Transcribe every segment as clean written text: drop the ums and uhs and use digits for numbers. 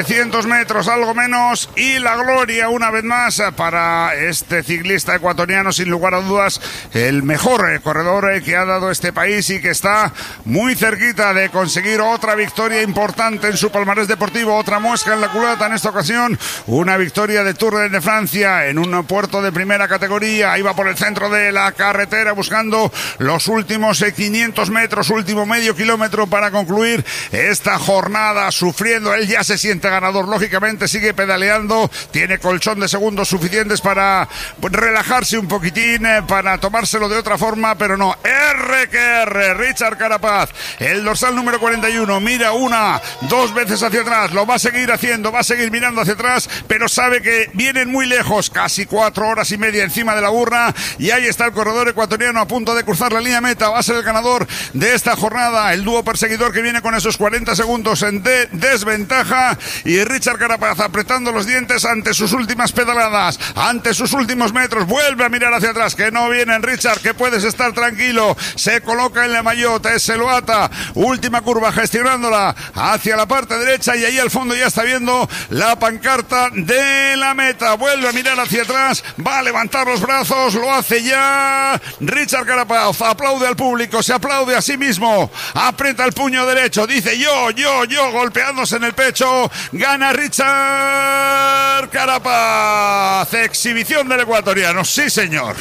300 metros, algo menos, y la gloria una vez más para este ciclista ecuatoriano, sin lugar a dudas, el mejor corredor que ha dado este país y que está muy cerquita de conseguir otra victoria importante en su palmarés deportivo, otra muesca en la culata en esta ocasión, una victoria de Tour de Francia en un puerto de primera categoría. Iba por el centro de la carretera buscando los últimos 500 metros, último medio kilómetro para concluir esta jornada, sufriendo. Él ya se siente ganador, lógicamente sigue pedaleando, tiene colchón de segundos suficientes para relajarse un poquitín, para tomárselo de otra forma, pero no. Richard Carapaz, el dorsal número 41, mira una, dos veces hacia atrás, lo va a seguir haciendo, va a seguir mirando hacia atrás, pero sabe que vienen muy lejos, casi 4 horas y media encima de la burra, y ahí está el corredor ecuatoriano a punto de cruzar la línea meta. Va a ser el ganador de esta jornada, el dúo perseguidor que viene con esos 40 segundos en desventaja, y Richard Carapaz apretando los dientes ante sus últimas pedaladas, ante sus últimos metros. Vuelve a mirar hacia atrás, que no vienen, Richard, que puedes estar tranquilo. Se coloca en la maillot, se lo ata, última curva gestionándola hacia la parte derecha, y ahí al fondo ya está viendo la pancarta de la meta. Vuelve a mirar hacia atrás, va a levantar los brazos, lo hace ya Richard Carapaz, aplaude al público, se aplaude a sí mismo, aprieta el puño derecho, dice yo, golpeándose en el pecho. Gana Richard Carapaz, exhibición del ecuatoriano. Sí señor,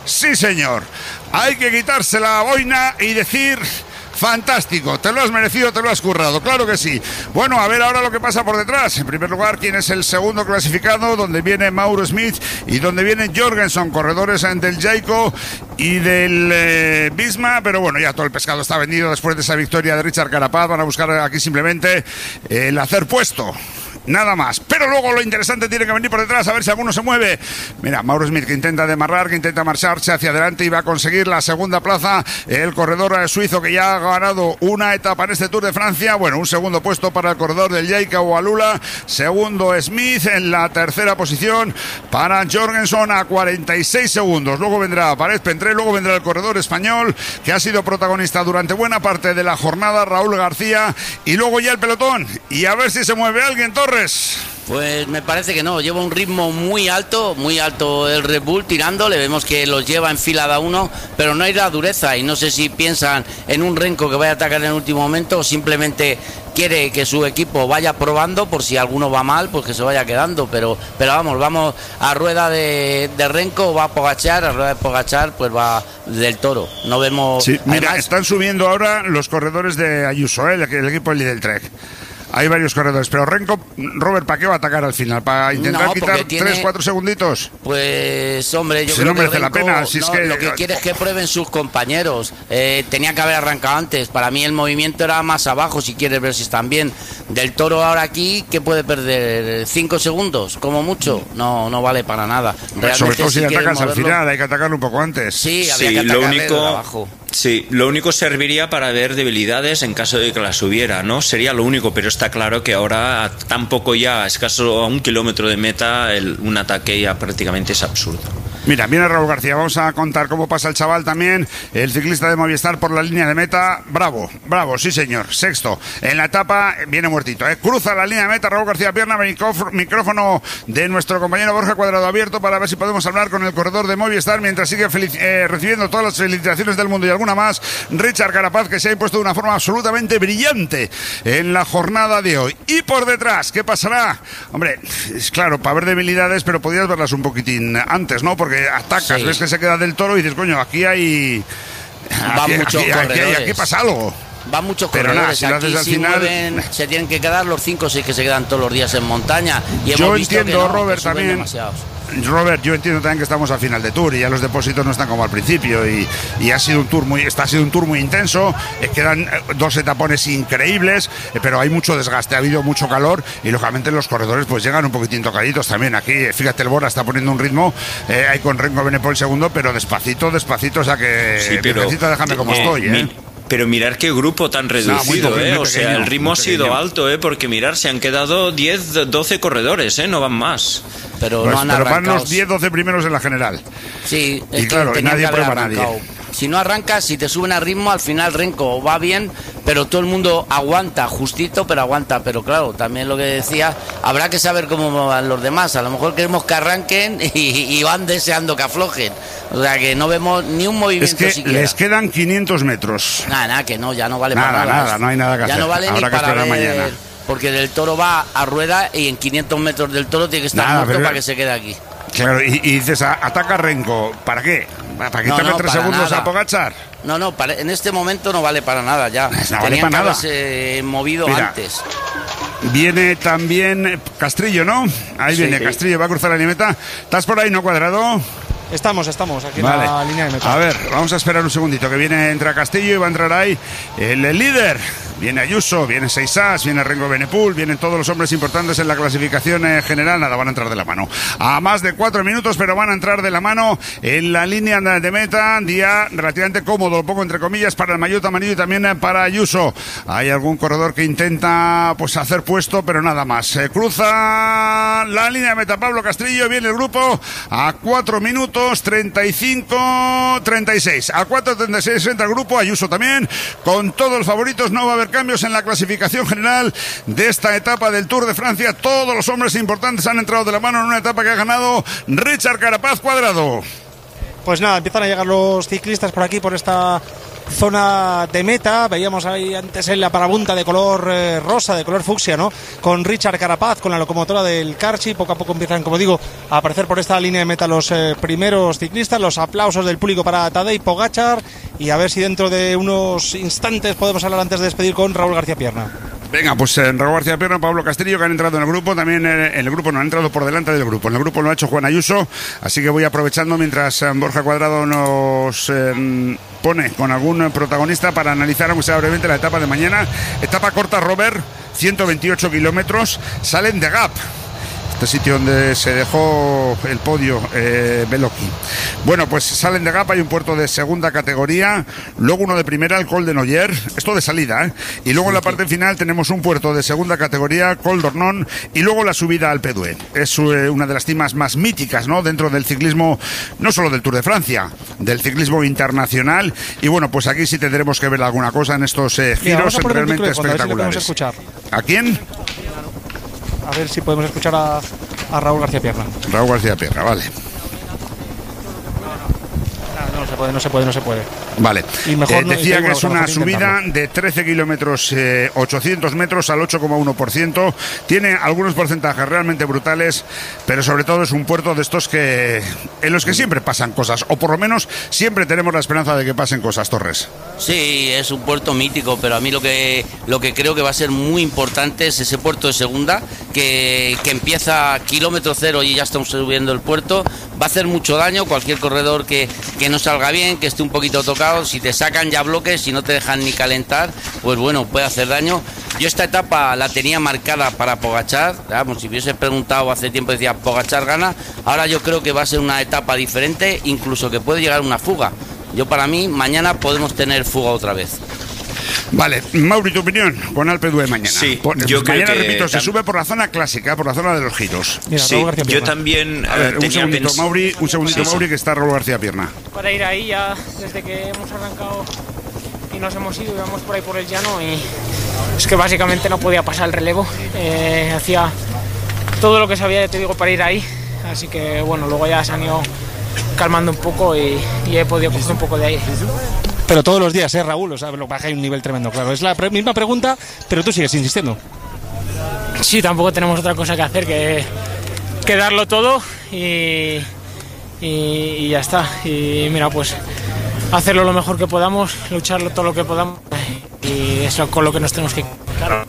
hay que quitarse la boina y decir: fantástico, te lo has merecido, te lo has currado, claro que sí. Bueno, a ver ahora lo que pasa por detrás. En primer lugar, quién es el segundo clasificado, donde viene Mauro Smith y donde viene Jorgensen, corredores del Jayco y del Visma, pero bueno, ya todo el pescado está vendido después de esa victoria de Richard Carapaz. Van a buscar aquí simplemente el hacer puesto, nada más. Pero luego lo interesante tiene que venir por detrás, a ver si alguno se mueve. Mira, Mauro Smith, que intenta demarrar, que intenta marcharse hacia adelante y va a conseguir la segunda plaza. El corredor suizo, que ya ha ganado una etapa en este Tour de Francia. Bueno, un segundo puesto para el corredor del Jayco Walula. Segundo Smith, en la tercera posición para Jorgensen a 46 segundos. Luego vendrá Pared Pentré, luego vendrá el corredor español, que ha sido protagonista durante buena parte de la jornada, Raúl García, y luego ya el pelotón. Y a ver si se mueve alguien, Torres. Pues me parece que no, lleva un ritmo muy alto el Red Bull tirando, le vemos que los lleva en fila de uno, pero no hay la dureza, y no sé si piensan en un Renko que vaya a atacar en el último momento o simplemente quiere que su equipo vaya probando por si alguno va mal, pues que se vaya quedando, pero vamos a rueda de Renko va Pogačar, a rueda de Pogačar pues va del Toro, no vemos... Sí, mira, además, están subiendo ahora los corredores de Ayuso, el equipo del Lidl-Trek. Hay varios corredores, pero Renko, Robert, ¿para qué va a atacar al final? ¿Para intentar quitar 3-4 segunditos? Pues, hombre, yo si creo no merece que Renko, la pena. Si es que... lo que quiere es que prueben sus compañeros. Tenía que haber arrancado antes. Para mí el movimiento era más abajo, si quieres ver si están bien. Del Toro ahora aquí, ¿qué puede perder? 5 segundos, como mucho. No vale para nada. Realmente, sobre todo si atacas al final, hay que atacarlo un poco antes. Sí, había que atacarle de abajo. Sí, lo único serviría para ver debilidades en caso de que las hubiera, ¿no? Sería lo único, pero está claro que ahora tampoco ya, escaso a 1 kilómetro de meta, un ataque ya prácticamente es absurdo. Mira, viene Raúl García, vamos a contar cómo pasa el chaval también, el ciclista de Movistar por la línea de meta. Bravo, sí señor, sexto. En la etapa viene muertito, cruza la línea de meta Raúl García Pierna, micrófono de nuestro compañero Borja Cuadrado abierto para ver si podemos hablar con el corredor de Movistar mientras sigue recibiendo todas las felicitaciones del mundo y alguna más, Richard Carapaz, que se ha impuesto de una forma absolutamente brillante en la jornada de hoy. Y por detrás, ¿qué pasará? Hombre, es claro, para ver debilidades, pero podrías verlas un poquitín antes, ¿no? Porque atacas, sí. Ves que se queda del Toro y dices, coño, aquí pasa algo. Van muchos corredores, nada, si aquí si final... mueven, se tienen que quedar los 5 o 6 que se quedan todos los días en montaña. Y yo entiendo, Robert, también... Robert, yo entiendo también que estamos al final de Tour y ya los depósitos no están como al principio y ha sido un Tour muy intenso, quedan 2 etapones increíbles, pero hay mucho desgaste, ha habido mucho calor y lógicamente los corredores pues llegan un poquitín tocaditos también. Aquí, fíjate, el Bora está poniendo un ritmo, hay con Renko Benepol el segundo, pero despacito, o sea que sí, pero déjame como estoy, Pero mirar qué grupo tan reducido, muy pequeño, o sea, el ritmo ha sido alto, porque mirar, se han quedado 10, 12 corredores, no van más. Pero pues, no han pero arrancado. van los 10, 12 primeros en la general. Sí, y claro, nadie prueba a nadie. Si no arrancas, si te suben a ritmo, al final Renko va bien, pero todo el mundo aguanta, justito, pero aguanta. Pero claro, también lo que decía, habrá que saber cómo van los demás. A lo mejor queremos que arranquen y van deseando que aflojen. O sea, que no vemos ni un movimiento es que siquiera. Les quedan 500 metros. Nada, que no, ya no vale nada, para nada. Nada, no hay nada que hacer. Ya no vale Habrá ni que para esperar ver, mañana. porque del Toro va a rueda y en 500 metros del Toro tiene que estar muerto para que se quede aquí. Claro, y dices, ataca a Renko. ¿Para qué? ¿Para quitarle 3 segundos a Pogačar? No, en este momento no vale para nada ya. No vale para nada. Haberse movido antes. Viene también Castrillo, ¿no? Ahí viene Castrillo, va a cruzar la línea de meta. ¿Estás por ahí, no, Cuadrado? Estamos aquí en la línea de meta. A ver, vamos a esperar un segundito, que entra Castillo y va a entrar ahí el líder. Viene Ayuso, viene Seisás, viene Renko Benepul, vienen todos los hombres importantes en la clasificación general. Nada, van a entrar de la mano. A más de 4 minutos, pero van a entrar de la mano en la línea de meta. Día relativamente cómodo, lo pongo entre comillas, para el maillot amarillo y también para Ayuso. Hay algún corredor que intenta hacer puesto, pero nada más. Cruza la línea de meta Pablo Castrillo, viene el grupo a 4 minutos, 35, 36. A 4.36 entra el grupo, Ayuso también, con todos los favoritos. No va a haber cambios en la clasificación general de esta etapa del Tour de Francia. Todos los hombres importantes han entrado de la mano en una etapa que ha ganado Richard Carapaz. Cuadrado. Pues nada, empiezan a llegar los ciclistas por aquí, por esta zona de meta. Veíamos ahí antes en la parabunta de color rosa, de color fucsia, ¿no? Con Richard Carapaz, con la locomotora del Karchi. Poco a poco empiezan, como digo, a aparecer por esta línea de meta los primeros ciclistas. Los aplausos del público para Tadej Pogačar. Y a ver si dentro de unos instantes podemos hablar antes de despedir con Raúl García Pierna. Venga, pues Raúl García Pierna, Pablo Castillo, que han entrado en el grupo. También en el grupo no han entrado por delante del grupo. En el grupo lo ha hecho Juan Ayuso. Así que voy aprovechando mientras Borja Cuadrado nos pone con algún protagonista para analizar, aunque sea brevemente, la etapa de mañana. Etapa corta, Robert, 128 kilómetros. Salen de Gap, este sitio donde se dejó el podio Beloki. Bueno, pues salen de Gap, hay un puerto de segunda categoría, luego uno de primera, el Col de Noyer, esto de salida, y luego en la parte final tenemos un puerto de segunda categoría, Col d'Ornon, y luego la subida al Pédué. Es una de las cimas más míticas, ¿no?, dentro del ciclismo, no solo del Tour de Francia, del ciclismo internacional. Y bueno, pues aquí sí tendremos que ver alguna cosa en estos giros realmente espectaculares. ¿A quién? A ver si podemos escuchar a Raúl García Pierna. Raúl García Pierna, vale. No se puede. Vale, y mejor decía que es una subida de 13 kilómetros, 800 metros al 8,1%. Tiene algunos porcentajes realmente brutales, pero sobre todo es un puerto de estos en los que siempre pasan cosas, o por lo menos siempre tenemos la esperanza de que pasen cosas, Torres. Sí, es un puerto mítico, pero a mí lo que creo que va a ser muy importante es ese puerto de segunda, que empieza a kilómetro cero y ya estamos subiendo el puerto. Va a hacer mucho daño cualquier corredor que no salga bien, que esté un poquito tocado. Si te sacan ya bloques, si no te dejan ni calentar, pues bueno, puede hacer daño. Yo esta etapa la tenía marcada para Pogačar. Vamos, si hubiese preguntado hace tiempo, decía Pogačar gana. Ahora yo creo que va a ser una etapa diferente, incluso que puede llegar una fuga. Yo, para mí, mañana podemos tener fuga otra vez. Vale, Mauri, tu opinión con Alpe d'Huez mañana. Sí, yo creo que repito, se sube por la zona clásica, por la zona de los giros. Mira, sí, yo también un segundito, Mauri, que está Raúl García Pierna. Para ir ahí ya, desde que hemos arrancado y nos hemos ido, íbamos por ahí por el llano y es que básicamente no podía pasar el relevo. Hacía todo lo que sabía, te digo, para ir ahí. Así que bueno, luego ya se han ido calmando un poco y he podido coger un poco de aire. Pero todos los días, Raúl, o sea, lo que pasa, hay un nivel tremendo, claro. Es la misma pregunta, pero tú sigues insistiendo. Sí, tampoco tenemos otra cosa que hacer que darlo todo y ya está. Y mira, pues hacerlo lo mejor que podamos, lucharlo todo lo que podamos y eso con lo que nos tenemos que... Claro.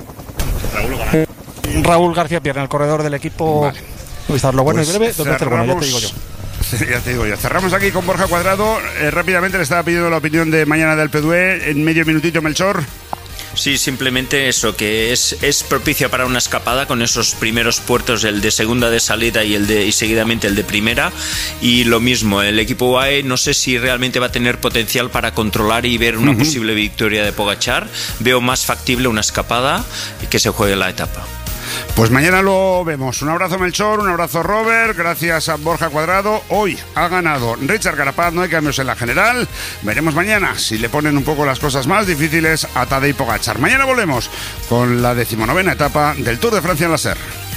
Raúl García Pierna, el corredor del equipo. Vale. Movistar, lo bueno pues y breve, ¿dónde está el bueno? Ya te digo yo. Ya te digo yo. Cerramos aquí con Borja Cuadrado. Rápidamente le estaba pidiendo la opinión de mañana del Alpe d'Huez. En medio minutito, Melchor. Sí, simplemente eso, que es propicia para una escapada con esos primeros puertos, el de segunda de salida y seguidamente el de primera. Y lo mismo, el equipo UAE no sé si realmente va a tener potencial para controlar y ver una posible victoria de Pogačar. Veo más factible una escapada y que se juegue la etapa. Pues mañana lo vemos. Un abrazo, Melchor, un abrazo, Robert. Gracias a Borja Cuadrado. Hoy ha ganado Richard Carapaz, no hay cambios en la general. Veremos mañana si le ponen un poco las cosas más difíciles a Tadej Pogačar. Mañana volvemos con la 19ª etapa del Tour de Francia en la SER.